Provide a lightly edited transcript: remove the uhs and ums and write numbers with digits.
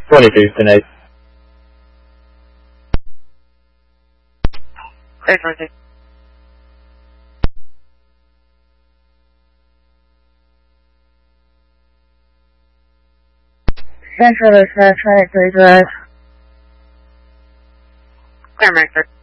22 tonight. Clear 22. Central is Trinity Drive. Clear Mercer.